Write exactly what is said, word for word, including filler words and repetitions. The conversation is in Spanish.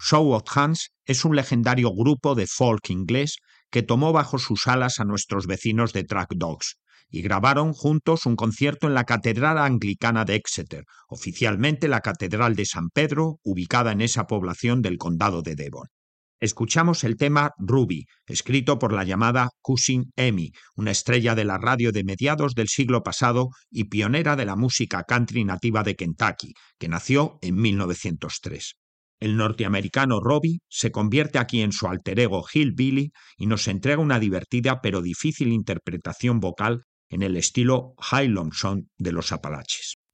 Show of Hands es un legendario grupo de folk inglés que tomó bajo sus alas a nuestros vecinos de Track Dogs y grabaron juntos un concierto en la Catedral Anglicana de Exeter, oficialmente la Catedral de San Pedro, ubicada en esa población del condado de Devon. Escuchamos el tema Ruby, escrito por la llamada Cousin Amy, una estrella de la radio de mediados del siglo pasado y pionera de la música country nativa de Kentucky, que nació en mil novecientos tres. El norteamericano Robbie se convierte aquí en su alter ego Hillbilly y nos entrega una divertida pero difícil interpretación vocal en el estilo Highland Song de los Apalaches.